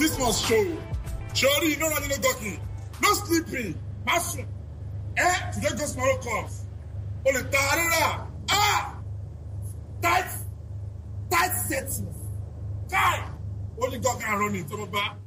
this must show. Surely, no running, no ducking, no sleeping. Master, today goes tomorrow comes. Only tarara. Tight settings. Only ducking and running.